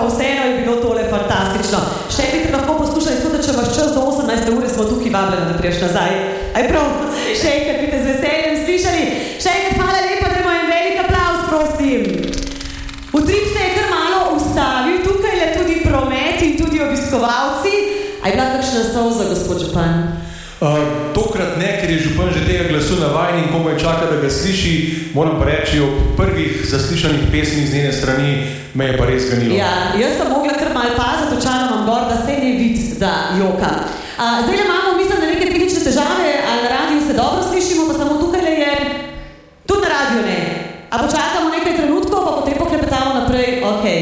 vseeno je bilo tole fantastično. Še enkrat lahko poslušali, tako da če vas čas do 18. ure smo tukaj vabljeni, da priješ nazaj. Aj prav, še enkrat bite z veseljem slišali. Še enkrat hvala lepa, da imamo en velik aplavz, prosim. Utrip se je kar malo ustavil, tukaj je tudi promet in tudi obiskovalci. A je bila kakšna solza, gospod župan? Tokrat ne, ker je župan že tega glasu navajen in komaj čaka, da ga sliši. Moram pa reči, ob prvih zaslišanih pesmih z njene strani me je pa res ganilo. Ja, jaz sem mogla kar malo paziti, očala imam gor, da se ne vidi, da joka. Zdaj imamo, mislim, da neke tehnične težave, ali na radiju se dobro slišimo, pa samo tukaj je, tudi na radiju ne. A počakamo nekaj trenutkov, pa potem poklepetamo naprej, okej.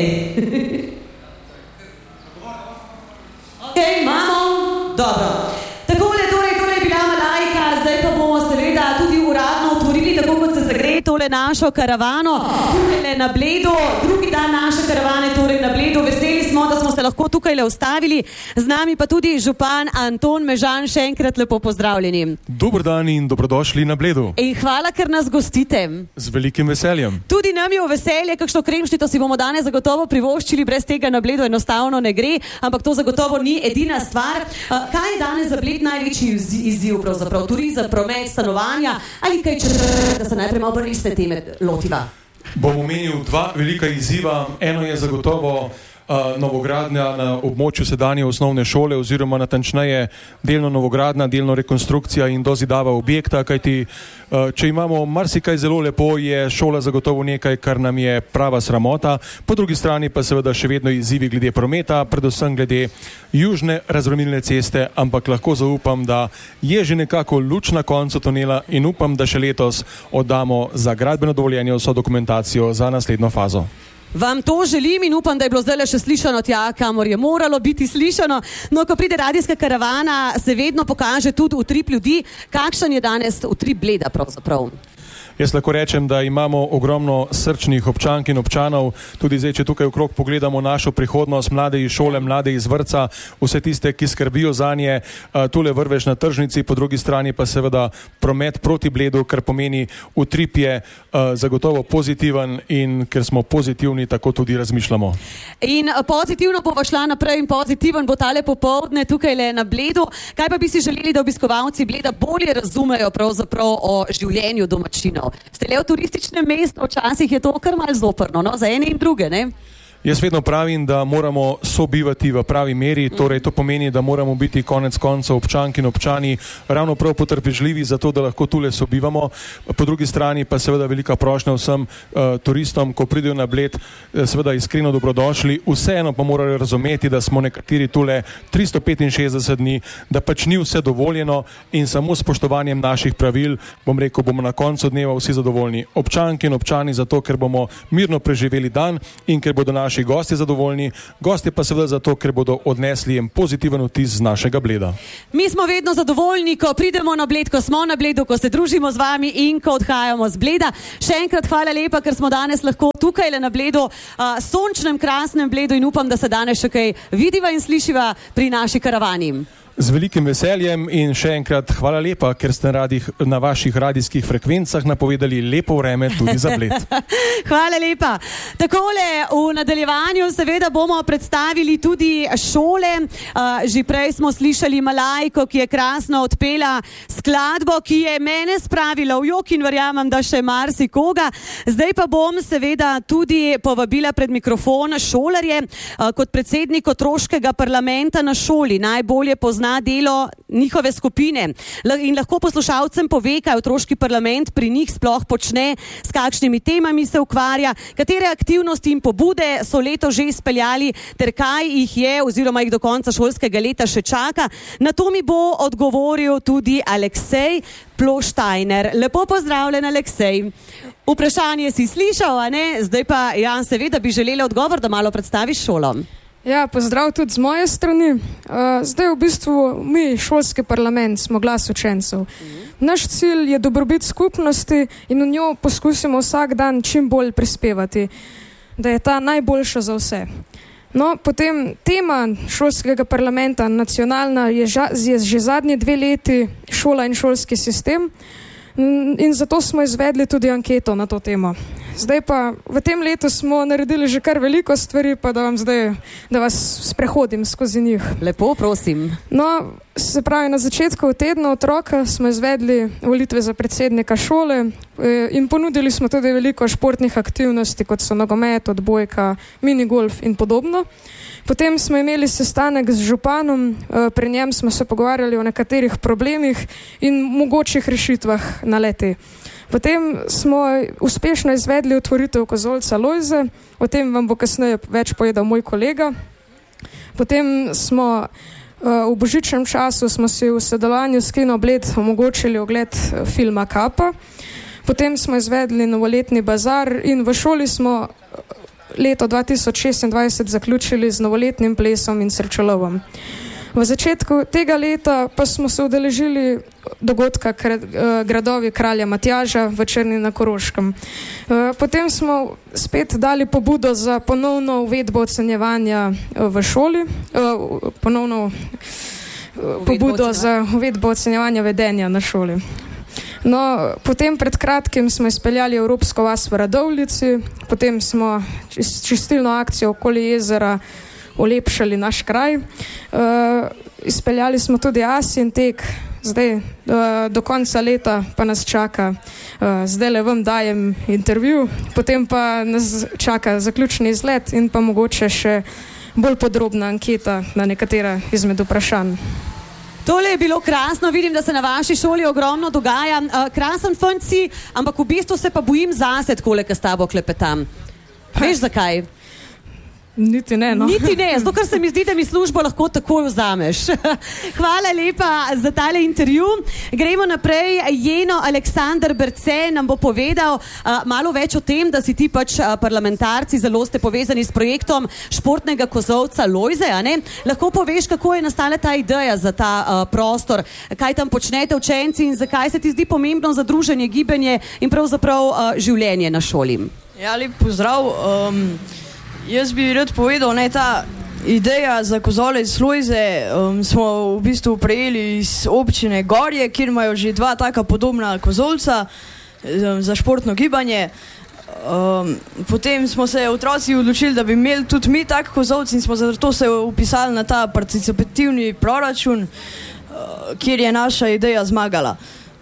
Okej, imamo, dobro. Takole, torej je bila Malajka, zdaj pa bomo seveda tudi uradno otvorili, tako kot se zagre tole našo karavano, tukaj na Bledu, drugi dan naše karavane, torej na Bledu. Veseli smo, da smo se lahko tukaj ustavili, z nami pa tudi župan Anton Mežan, še enkrat lepo pozdravljeni. Dober dan in dobrodošli na Bledu. In hvala, ker nas gostite. Z velikim veseljem. Tudi nam je v veselje, kakšno kremšnito si bomo danes zagotovo privoščili, brez tega na Bledu enostavno ne gre, ampak to zagotovo ni edina stvar. Kaj je danes za Bled največji izziv, pravzaprav turizem, promet, stanovanja ali kaj četrtega, da se najprej malo prvi iste teme lotiva? Bom omenil dva velika izziva. Eno je zagotovo novogradnja na območju sedanje osnovne šole oziroma natančneje delno novogradnja, delno rekonstrukcija in dozidava objekta, kajti če imamo marsikaj zelo lepo, je šola zagotovo nekaj, kar nam je prava sramota. Po drugi strani pa seveda še vedno izzivi glede prometa, predvsem glede južne razbremenilne ceste, ampak lahko zaupam, da je že nekako luč na koncu tunela in upam, da še letos oddamo za gradbeno dovoljenje vso dokumentacijo za naslednjo fazo. Vam to želim in upam, da je bilo zdaj še slišano tja, kamor je moralo biti slišano. No, ko pride radijska karavana, se vedno pokaže tudi utrip ljudi. Kakšen je danes utrip Bleda pravzaprav? Jaz lahko rečem, da imamo ogromno srčnih občank in občanov, tudi zdaj, če tukaj okrog pogledamo našo prihodnost, mlade iz šole, mlade iz vrtca, vse tiste, ki skrbijo zanje, tule vrvež na tržnici, po drugi strani pa seveda promet proti Bledu, kar pomeni utrip je zagotovo pozitiven in ker smo pozitivni, tako tudi razmišljamo. In pozitivno bo šla naprej in pozitiven bo tale popoldne tukaj le na Bledu. Kaj pa bi si želeli, da obiskovalci Bleda bolje razumejo pravzaprav o življenju domačinov? Ste le v turističnem mestu, včasih je to kar malo zoprno, no, za ene in druge, ne? Jaz vedno pravim, da moramo sobivati v pravi meri, torej to pomeni, da moramo biti konec koncev občanki in občani ravno prav potrpežljivi za to, da lahko tule sobivamo. Po drugi strani pa seveda velika prošnja vsem turistom, ko pridejo na Bled, seveda iskreno dobrodošli. Vseeno pa morajo razumeti, da smo nekateri tule 365 dni, da pač ni vse dovoljeno in samo s spoštovanjem naših pravil, bom rekel, bomo na koncu dneva vsi zadovoljni. Občanki in občani zato, ker bomo mirno preživeli dan in ker bodo naši gosti zadovoljni, gosti pa seveda zato, ker bodo odnesli en pozitiven vtis z našega Bleda. Mi smo vedno zadovoljni, ko pridemo na Bled, ko smo na Bledu, ko se družimo z vami in ko odhajamo z Bleda. Še enkrat hvala lepa, ker smo danes lahko tukaj le na Bledu, sončnem, krasnem Bledu in upam, da se danes še kaj vidiva in slišiva pri naši karavani. Z velikim veseljem in še enkrat hvala lepa, ker ste na vaših radijskih frekvencah napovedali lepo vreme tudi za Bled. Hvala lepa. Takole, v nadaljevanju seveda bomo predstavili tudi šole. Že prej smo slišali Malajko, ki je krasno odpela skladbo, ki je mene spravila v jok in verjamem, da še marsikoga. Zdaj pa bom seveda tudi povabila pred mikrofon šolarje. Kot predsednik otroškega parlamenta na šoli najbolje pozna delo njihove skupine in lahko poslušalcem pove, kaj otroški parlament pri njih sploh počne, s kakšnimi temami se ukvarja, katere aktivnosti in pobude so leto že izpeljali, ter kaj jih je oziroma jih do konca šolskega leta še čaka. Na to mi bo odgovoril tudi Aleksej Ploštajner. Lepo pozdravljen, Aleksej. Vprašanje si slišal, a ne? Zdaj pa, ja, seveda bi želela odgovor, da malo predstaviš šolo. Ja, pozdrav tudi z moje strani. Zdaj v bistvu mi, šolski parlament, smo glas učencev. Naš cilj je dobrobit skupnosti in v njo poskusimo vsak dan čim bolj prispevati, da je ta najboljša za vse. No, potem tema šolskega parlamenta nacionalna je že zadnje 2 leti šola in šolski sistem in zato smo izvedli tudi anketo na to temo. Zdaj pa v tem letu smo naredili že kar veliko stvari, pa da vas sprehodim skozi njih. Lepo, prosim. No, se pravi, na začetku tedna otroka smo izvedli volitve za predsednika šole in ponudili smo tudi veliko športnih aktivnosti, kot so nogomet, odbojka, minigolf in podobno. Potem smo imeli sestanek z županom, pri njem smo se pogovarjali o nekaterih problemih in mogočih rešitvah na leti. Potem smo uspešno izvedli otvoritev kozolca Lojze, o tem vam bo kasneje več povedal moj kolega. Potem smo v božičnem času smo si v sodelovanju s Kino Bled omogočili ogled filma Kapa. Potem smo izvedli novoletni bazar in v šoli smo leto 2026 zaključili z novoletnim plesom in srečolovom. V začetku tega leta pa smo se udeležili dogodka Gradovi kralja Matjaža v Črni na Koroškem. Potem smo spet dali pobudo za ponovno uvedbo ocenjevanja v šoli, pobudo za uvedbo ocenjevanja vedenja na šoli. No, potem pred kratkim smo izpeljali Evropsko vas v Radovljici, potem smo čistilno akcijo okoli jezera olepšali naš kraj. Izpeljali smo tudi Asin tek, zdaj do konca leta pa nas čaka, zdaj le vam dajem intervju, potem pa nas čaka zaključni izlet in pa mogoče še bolj podrobna anketa na nekatera izmed vprašanj. Tole je bilo krasno, vidim, da se na vaši šoli ogromno dogaja. Krasen fant si, ampak v bistvu se pa bojim zase, takole, ko s tabo klepetam. Veš zakaj? Niti ne, no. Niti ne, zato ker se mi zdi, da mi službo lahko takoj vzameš. Hvala lepa za tale intervju. Gremo naprej. Jeno Aleksander Berce nam bo povedal malo več o tem, da si ti pač parlamentarci zelo ste povezani s projektom športnega kozolca Lojze, a ne? Lahko poveš, kako je nastala ta ideja za ta prostor, kaj tam počnete učenci in zakaj se ti zdi pomembno za druženje, gibanje in pravzaprav življenje na šoli? Ja, lep pozdrav. Jaz bi rad povedal, ta ideja za kozolec Lojze smo v bistvu prejeli iz občine Gorje, kjer imajo že dva taka podobna kozolca za športno gibanje. Potem smo se otroci odločili, da bi imeli tudi mi tak kozolc in smo zato se upisali na ta participativni proračun, kjer je naša ideja zmagala.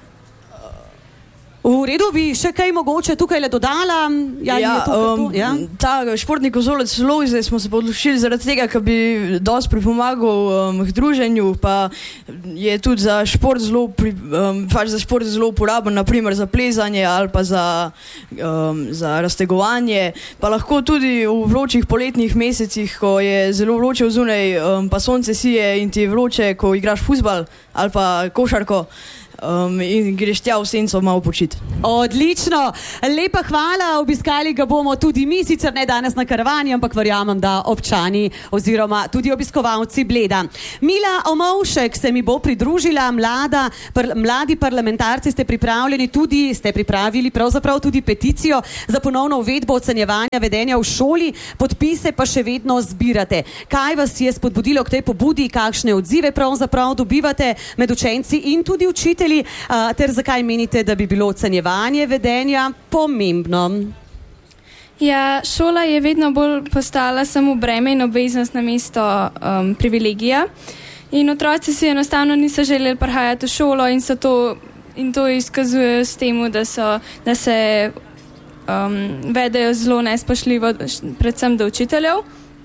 V redu, bi še kaj mogoče tukaj le dodala? Ta športni kozolec Lojze smo se odločili zaradi tega, ker bi dosti pripomagal k druženju, pa je tudi za šport zelo uporaben, naprimer za plezanje ali pa za raztegovanje, pa lahko tudi v vročih poletnih mesecih, ko je zelo vroče zunaj, pa sonce sije in ti je vroče, ko igraš fuzbal ali pa košarko, in greš tja v senco malo počiti. Odlično, lepa hvala, obiskali ga bomo tudi mi, sicer ne danes na karavani, ampak verjamem, da občani oziroma tudi obiskovalci Bleda. Mila Omovšek se mi bo pridružila, mladi parlamentarci ste pripravili pravzaprav tudi peticijo za ponovno uvedbo ocenjevanja vedenja v šoli, podpise pa še vedno zbirate. Kaj vas je spodbudilo k tej pobudi, kakšne odzive pravzaprav dobivate med učenci in tudi učitelji? Ter zakaj menite, da bi bilo ocenjevanje vedenja pomembno? Ja, šola je vedno bolj postala samo breme in obveznost namesto privilegija. In otroci si enostavno niso želeli prihajati v šolo in to izkazujejo s tem, da se vedejo zelo nespoštljivo, predvsem do učiteljev.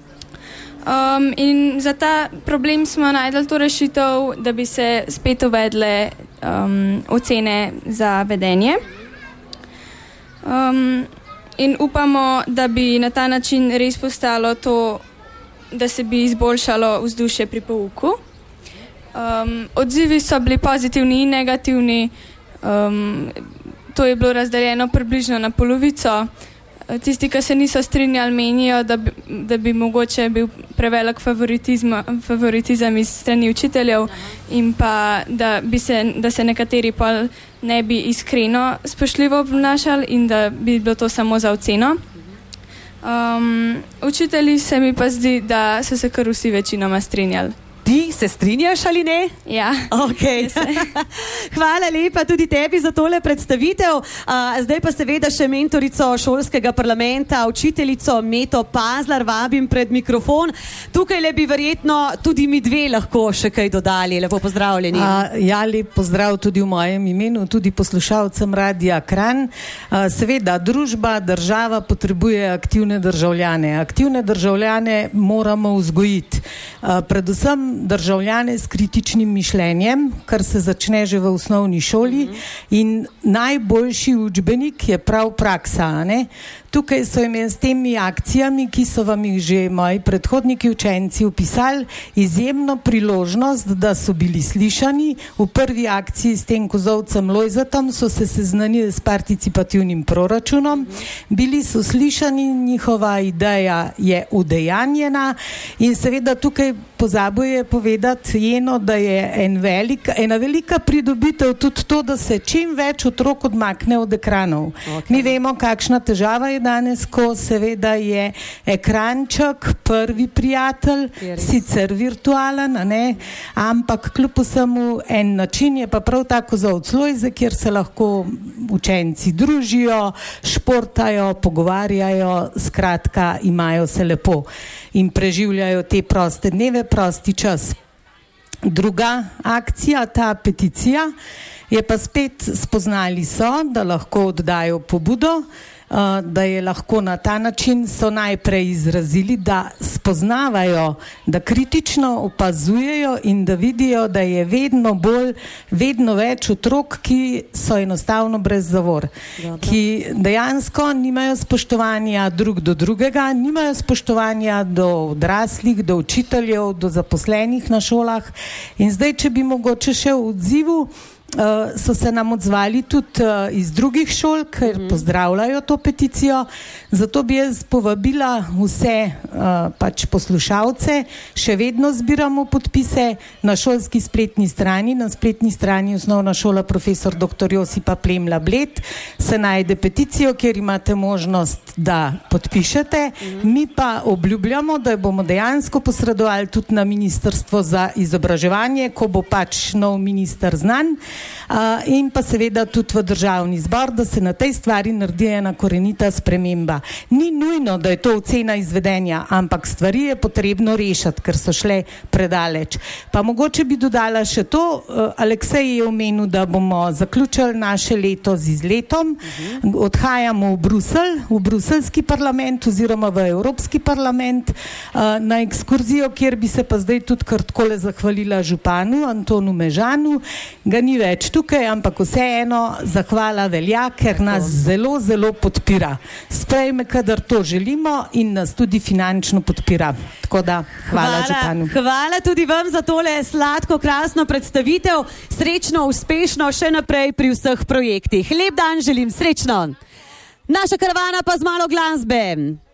In za ta problem smo najdeli to rešitev, da bi se spet uvedle ocene za vedenje. In upamo, da bi na ta način res postalo to, da se bi izboljšalo vzdušje pri pouku. Odzivi so bili pozitivni in negativni. To je bilo razdeljeno približno na polovico. Tisti, ki se niso strinjali, menijo, da bi mogoče bil prevelik favoritizem iz strani učiteljev in pa da se nekateri pa ne bi iskreno spoštljivo obnašali in da bi bilo to samo za oceno. Učitelji se mi pa zdi, da so se kar vsi večinoma strinjali. Ti Se strinjaš ali ne? Ja. Okay. Hvala lepa tudi tebi za tole predstavitev. Zdaj pa seveda še mentorico šolskega parlamenta, učiteljico Meto Pazlar, vabim pred mikrofon. Tukaj le bi verjetno tudi mi dve lahko še kaj dodali. Lepo pozdravljeni. Ja, lep pozdrav tudi v mojem imenu, tudi poslušalcem Radia Kranj. Seveda, družba, država potrebuje aktivne državljane. Aktivne državljane moramo vzgojiti. Predvsem državljane s kritičnim mišljenjem, kar se začne že v osnovni šoli, in najboljši učbenik je prav praksa, ne? Tukaj so imeli s temi akcijami, ki so vam jih že moji predhodniki učenci opisali, izjemno priložnost, da so bili slišani. V prvi akciji s tem kozolcem Lojzetom so se seznanili s participativnim proračunom, bili so slišani, njihova ideja je udejanjena in seveda tukaj pozabil je povedati Jeno, da je ena velika pridobitev tudi to, da se čim več otrok odmakne od ekranov. Okay. Mi vemo, kakšna težava je danes, ko seveda je ekranček prvi prijatelj, sicer virtualen, ne? Ampak kljub vsemu en način je pa prav tako za Lojze, kjer se lahko učenci družijo, športajo, pogovarjajo, skratka imajo se lepo in preživljajo te proste dneve, prosti čas. Druga akcija, ta peticija, je pa spet spoznali so, da lahko oddajo pobudo, da je lahko na ta način so najprej izrazili, da spoznavajo, da kritično opazujejo in da vidijo, da je vedno več otrok, ki so enostavno brez zavor, ki dejansko nimajo spoštovanja drug do drugega, nimajo spoštovanja do odraslih, do učiteljev, do zaposlenih na šolah. In zdaj, če bi mogoče še v odzivu, so se nam odzvali tudi iz drugih šol, ker pozdravljajo to peticijo. Zato bi jaz povabila vse pač poslušalce, še vedno zbiramo podpise na šolski spletni strani, na spletni strani Osnovna šola profesor dr. Josipa Plemla Bled se najde peticijo, kjer imate možnost, da podpišete. Mi pa obljubljamo, da bomo dejansko posredovali tudi na Ministrstvo za izobraževanje, ko bo pač nov minister znan. In pa seveda tudi v državni zbor, da se na tej stvari naredi ena korenita sprememba. Ni nujno, da je to ocena izvedenja, ampak stvari je potrebno rešiti, ker so šle predaleč. Pa mogoče bi dodala še to, Aleksej je omenil, da bomo zaključili naše leto z izletom, odhajamo v Bruselj, v bruseljski parlament oziroma v Evropski parlament na ekskurzijo, kjer bi se pa zdaj tudi kar takole zahvalila županu Antonu Mežanu, ga ni več tukaj, ampak vseeno zahvala velja, ker nas zelo, zelo podpira. Sprejme, kadar to želimo in nas tudi finančno podpira. Tako da, hvala županu. Hvala tudi vam za tole sladko, krasno predstavitev. Srečno, uspešno še naprej pri vseh projektih. Lep dan želim, srečno. Naša karavana pa z malo glasbe.